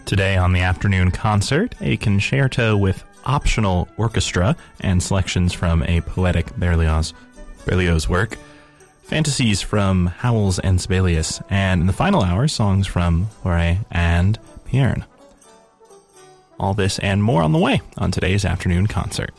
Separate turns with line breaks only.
Today on the afternoon concert, a concerto with optional orchestra and selections from a poetic Berlioz work, fantasies from Howells and Sibelius, and in the final hour, songs from Fauré and Pierne. All this and more on the way on today's afternoon concert.